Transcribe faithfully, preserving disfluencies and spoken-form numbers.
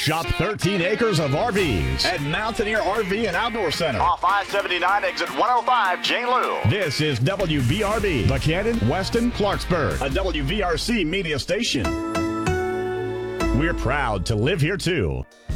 Shop thirteen acres of R Vs at Mountaineer R V and Outdoor Center. Off I seventy-nine, exit one oh five, Jane Lou. This is W V R B, Buchanan, Weston, Clarksburg, a W V R C media station. We're proud to live here, too.